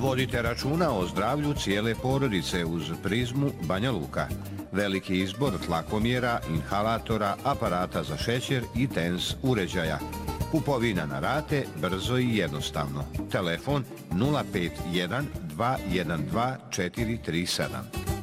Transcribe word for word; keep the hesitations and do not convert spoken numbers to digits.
Vodite računa o zdravlju cijele porodice uz Prizmu Banja Luka. Veliki izbor tlakomjera, inhalatora, aparata za šećer i TENS uređaja. Kupovina na rate, brzo i jednostavno. Telefon nula pet jedan dva jedan dva četiri tri sedam.